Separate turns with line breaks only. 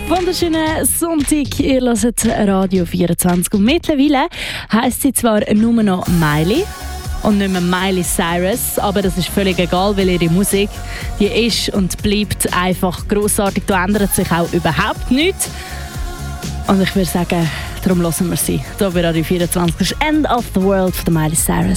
Wunderschönen Sonntag, ihr hört Radio 24 und mittlerweile heisst sie zwar nur noch Miley und nicht mehr Miley Cyrus, aber das ist völlig egal, weil ihre Musik, die ist und bleibt einfach grossartig, da ändert sich auch überhaupt nichts. Und ich würde sagen, darum hören wir sie. Hier bei Radio 24 ist End of the World von Miley Cyrus.